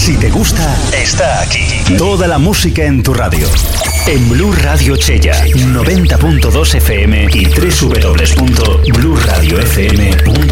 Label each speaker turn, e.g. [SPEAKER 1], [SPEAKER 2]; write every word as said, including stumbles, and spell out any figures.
[SPEAKER 1] Si te gusta, está aquí. Toda la música en tu radio. En Blu Radio Chella, noventa punto dos F M y doble u doble u doble u punto blu radio f m punto